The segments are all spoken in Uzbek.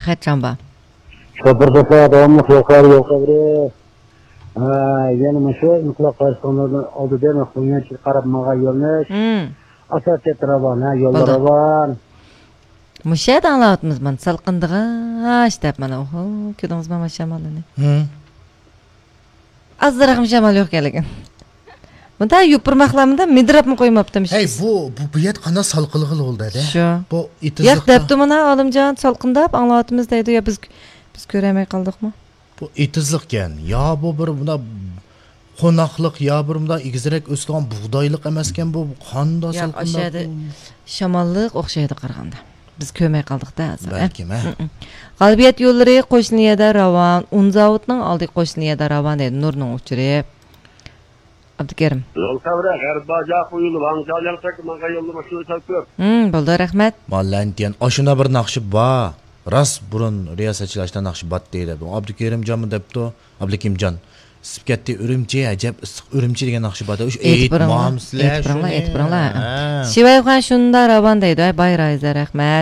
Rahmet Canba. Şoför kafa devamlık yukarı. Yani meşhur mutlak karşılanırdı oldu değil mi? Kuyuya çıkarıp mağa yolmuş. Asat etravan, yollara var. Müşahede anlatımız man salqındığa işte bana oho ködünüz mama şamal ne. Azdırak şamal yok gelegen. Bunda yupurmaqlamda midrap mı koymaptım Hey bu yet qana salqılığı oldu da. Şu. Bu itizlikda. Yo'q depti mana olimjon salqindab anlatımız deydi ya biz göremey qaldıq mı? Bu itizlikkan. Ya bu bir buna qonaqlıq ya bir bunda igizrek o'sgan buğdayliq emaskan bu qanda salqindab. Yo'q, şamallıq oxşaydı qarğanda. Biz kömey qaldıq da azır. Belki mi? Qalbiyat yo'llari qo'shniyada ravon, un zavodning oldi qo'shniyada ravon edi Nurning uchirib. Abdukerim. Yol kavra, G'arbaja qo'yilib, Antaliyal takmaga yo'lni mashina talpib. Bo'ldi, rahmat. Mallantiyan, ashuna bir naqshi bor. Ras burun riyosatchilardan naqshi bor deydi. Bu Abdukerimjon debdi, Abdukimjon. Sipkatdi Urumchi, ajab issiq Urumchi degan naqshi bor. O'sha aytmoqsizlar. Aytibringlar. Shibayxon shunda ravon deydi, bayrayza rahmat.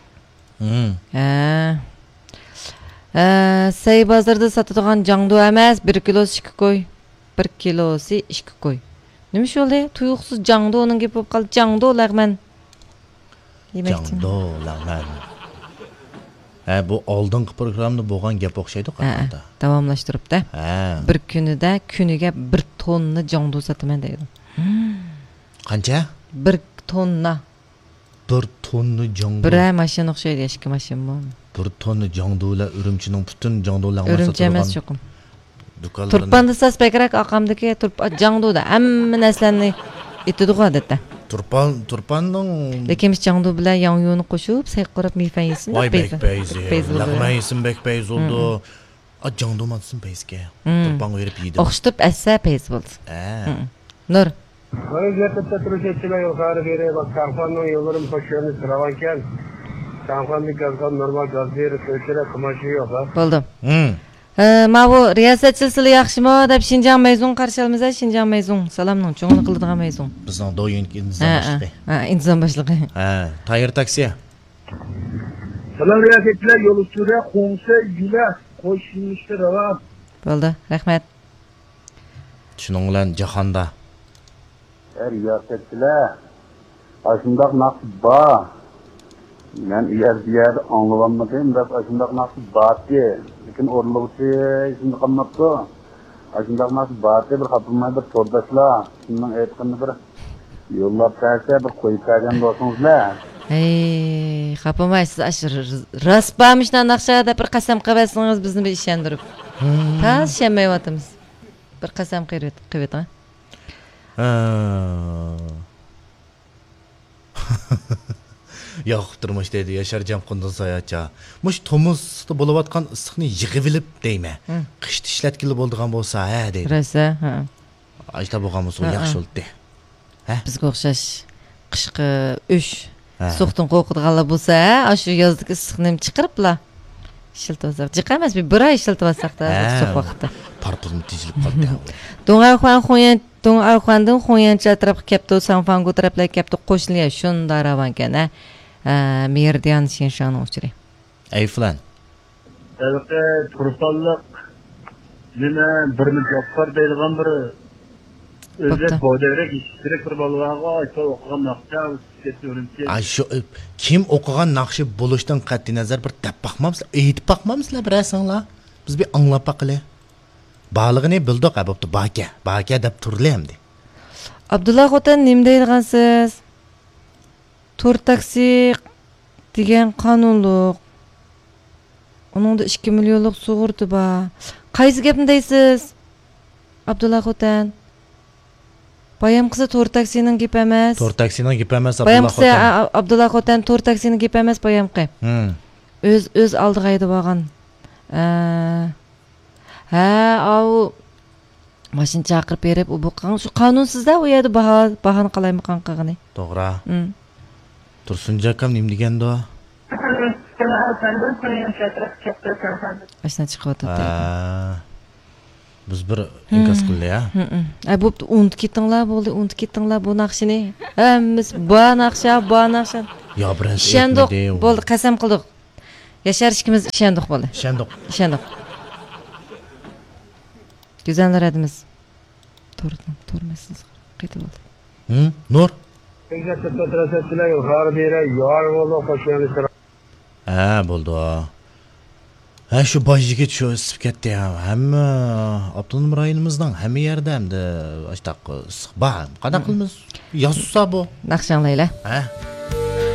Say bozorda sotadigan jangdu emas, 1 kilosi 2 qo'y. 1 kilosi 2 qo'y. Nima sholdi? Tuyuqsiz jangdu onun gibi bo'lib qoldi. Jangdu lag'man. Jangdu lag'man. Bu oldingi programda bo'lgan gap o'xshaydi qanday? Davomlashtiribdi. 1 kunida kuniga 1 tonna jangdu sotaman deydi. Qancha? 1 tonna. 1 tonna jangdu. Bir mashina o'xshaydi, eski mashina. 1 tonna jangdular Urumchining butun jangdularni Urumchi emas cho'qim. Turpanda sas bekrak aqamdagi jangduda hamma narsalarni etadigan odatda. Turpanning lekin jangdu bilan yong'yonni qo'shib sayqirib mifan yesin. Voy bekpayzi. Laqma yesin bekpayzi oldu. Jangdu matsin payzga. Turpan verib yedi. O'xshitib assa payz bo'ldi. Nur. Vaziyatda turishchilar yuqori beri bak kampanning yo'llarini qo'shishni so'ragankan. Kampanning gazdan normal gaz berib o'chira kumashi yo'q. Bo'ldi. Ma bu riyosatchisi yaxshimi deb Shinjang Mayzun qarshi olmasa Shinjang Mayzun salomning cho'ngini qiladigan Mayzun. Bizning do'yin intizom intizom boshlig'i. Tayyor taksi. Salom riyosatchilar yo'l ustida qo'ngsa yula qo'shilishdi ravon. Bo'ldi, rahmat. Shuning bilan jahonda Riyosatchilar ashundoq naqd bor. Men yer anlamadım da ashundoq naqd borki, lekin o'rlovchi shuni qilmabdi. Ashundoq naqd borki bir xapimay bir to'rdashlar, shundan aytganini bir yo'llab bersa bir qo'yib bergan bo'lsangizlar. Ey, xapamaysiz, ashir rasbamishdan naqshada bir qasam qilsangiz bizni bir ishondirib. Tas shammayotimiz. Bir qasam qilib ha. Yo'q, turmush dedi Yasharjon Qunduz Soyatcha. Mush Tomuzda bo'layotgan issiqni yig'ib olib deymi? Qishda ishlatkili bo'ldigan bo'lsa, deydi. Rasa, Ayta bo'lgan bo'lsa yaxshi bo'ldi. Bizga o'xshash qishqi ush suqdan qo'rqadiganlar bo'lsa, shu yozdagi issiqni chiqiriblar. Ishiltib jiqamas bir oy ishiltib olsaqda so'q vaqtda. Parpuzim tijilib qoldi. Dong'arxondan Xo'yancha atrofga kelibdi, Sanfangu taraflarga kelibdi, qo'shnilar shunda ravankan, Meridian Shinshan o'chiri. Ey filan. Albatta, turpanliq nima bir mujoffar deydigan bir o'zi boydarak ishtirok bir bolalarga aytib o'qigan naqsha ketdi. Shu kim o'qigan naqshi bo'lishdan qat'iy nazar bir deb baqmamsizlar, aytib baqmamsizlar birasinglar. Biz bir anglab baqili. Bağlığını bildik abubdu baka deb turlamdi. Abdullah Xotan nima deydigansiz? Tur taksi degan qonunliq. Uningda 2 millionlik sug'urta bor. Qaysi gapni deysiz? Abdullah Xotan. Bayamqisi tur taksining gapi emas. Tur taksining gapi emas Abdullah Xotan. Abdullah Xotan tur taksining gapi emas bayamqi. O'z oldiga aytib olgan. Au mashin chaqirib berib, bu qonunsizda u yerda bahoni qalaymi qanqig'ini. To'g'ri. Tursunja kam nima deganda? Ashna chiqyapti. Biz bir inkas qildi-ya. Bu unutib ketdinglar bu naqshini. Biz bu naqsha. Yo, birinchi aytdi. Bo'ldi, qasam qildik. Yaşar ikimiz işendik bola. İşendik. Güzeller edimiz. Tormasız. Qaytib oldu. Hı? Nur? Güzel tütütüler yukarı bir yere yarın oğlu koşuyanı sıra. Ha, bo'ldi. Ha, shu boyjigit shu isib ketdi ham. Hamma avtonom rayonimizdan hamma yerda hamda ashtaq issiq. Qanaqa qilamiz? Yozsa bu. Naqshanlaylar. Ha?